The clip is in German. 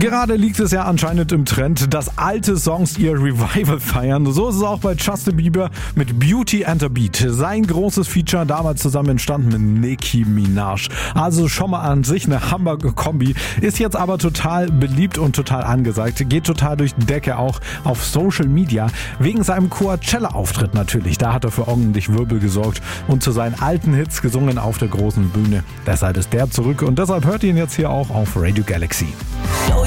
Gerade liegt es ja anscheinend im Trend, dass alte Songs ihr Revival feiern. So ist es auch bei Justin Bieber mit Beauty and the Beat. Sein großes Feature damals zusammen entstanden mit Nicki Minaj. Also schon mal an sich eine Hamburger-Kombi. Ist jetzt aber total beliebt und total angesagt. Geht total durch die Decke auch auf Social Media. Wegen seinem Coachella-Auftritt natürlich. Da hat er für ordentlich Wirbel gesorgt und zu seinen alten Hits gesungen auf der großen Bühne. Deshalb ist der zurück und deshalb hört ihr ihn jetzt hier auch auf Radio Galaxy.